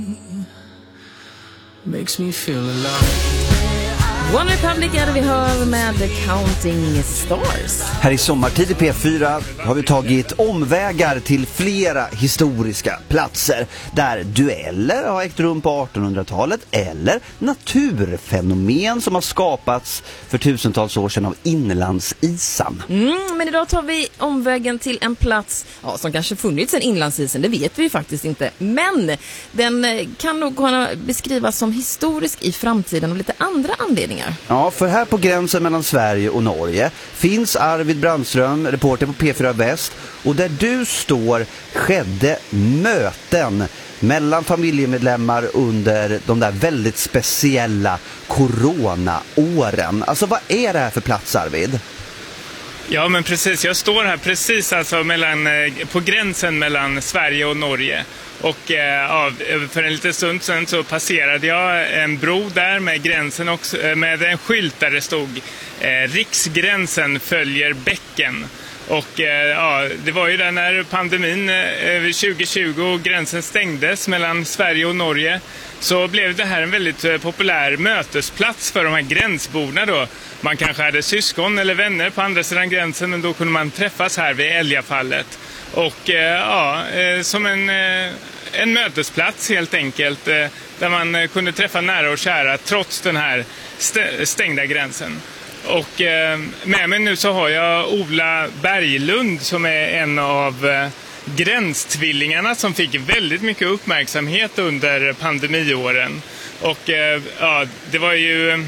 Makes me feel alive. One Republic är det vi hör med The Counting Stars. Här i sommartid i P4 har vi tagit omvägar till flera historiska platser där dueller har ägt rum på 1800-talet eller naturfenomen som har skapats för tusentals år sedan av inlandsisan. Men idag tar vi omvägen till en plats som kanske funnits sedan inlandsisen, det vet vi ju faktiskt inte. Men den kan nog kunna beskrivas som historisk i framtiden av lite andra anledningar. Ja, för här på gränsen mellan Sverige och Norge finns Arvid Brandström, reporter på P4 Väst, och där du står skedde möten mellan familjemedlemmar under de där väldigt speciella coronaåren. Alltså vad är det här för plats, Arvid? Ja, men precis. Jag står här precis alltså på gränsen mellan Sverige och Norge. Och för en liten stund sedan så passerade jag en bro där med gränsen också, med en skylt där det stod Riksgränsen följer bäcken. Och det var ju där när pandemin 2020 och gränsen stängdes mellan Sverige och Norge, så blev det här en väldigt populär mötesplats för de här gränsborna då. Man kanske hade syskon eller vänner på andra sidan gränsen, men då kunde man träffas här vid Älgafallet. Och som en mötesplats helt enkelt, där man kunde träffa nära och kära trots den här stängda gränsen. Och med mig nu så har jag Ola Berglund som är en av gränstvillingarna som fick väldigt mycket uppmärksamhet under pandemiåren. Och det var ju...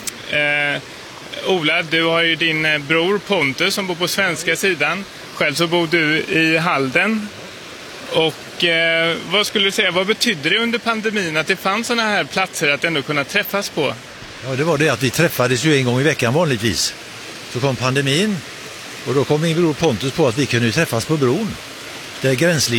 Ola, du har ju din bror Pontus som bor på svenska sidan. Själv så bor du i Halden. Och vad skulle du säga, vad betyder det under pandemin att det fanns sådana här platser att ändå kunna träffas på? Ja, det var det att vi träffades ju en gång i veckan vanligtvis. Så kom pandemin och då kom min bror Pontus på att vi kunde träffas på bron. Där gränslinjen